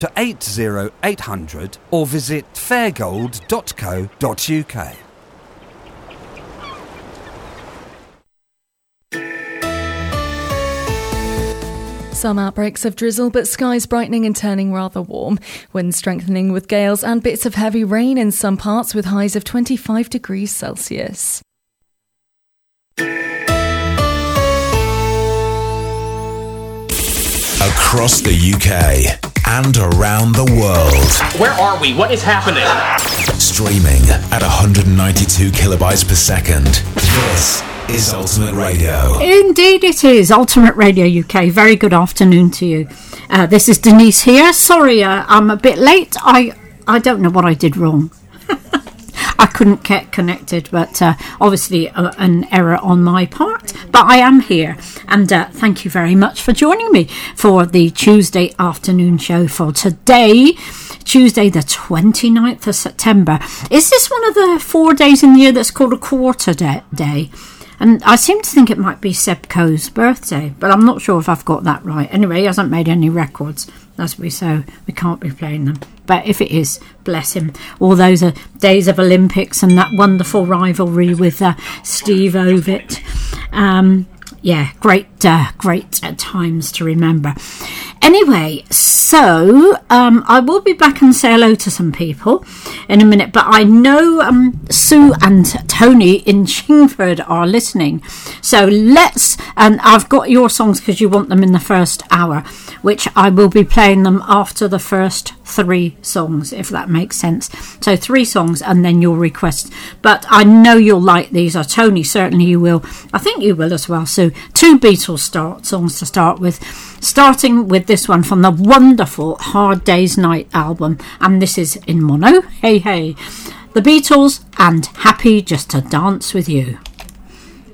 to 80800 or visit fairgold.co.uk. Some outbreaks of drizzle, but skies brightening and turning rather warm. Wind strengthening with gales and bits of heavy rain in some parts with highs of 25 degrees Celsius. Across the UK and around the world. Where are we? What is happening? Streaming at 192 kilobytes per second. This is Ultimate Radio. Indeed it is. Ultimate Radio UK. Very good afternoon to you. This is Denise here. Sorry, I'm a bit late. I don't know what I did wrong. I couldn't get connected, but obviously an error on my part. But I am here, and thank you very much for joining me for the Tuesday afternoon show for today, Tuesday the 29th of September. Is this one of the 4 days in the year that's called a quarter day? And I seem to think it might be Sebco's birthday, but I'm not sure if I've got that right. Anyway, he hasn't made any records, so we can't be playing them. But if it is, bless him. All those are days of Olympics and that wonderful rivalry with Steve Ovett. Great times to remember. Anyway, so I will be back and say hello to some people in a minute, but I know Sue and Tony in Chingford are listening. So and I've got your songs because you want them in the first hour, which I will be playing them after the first 3 songs, if that makes sense. So 3 songs and then your requests. But I know you'll like these, or Tony, certainly you will. I think you will as well. So 2 Beatles songs to start with, starting with this one from the wonderful Hard Day's Night album, and this is in mono. Hey, hey, the Beatles and Happy Just to Dance With You.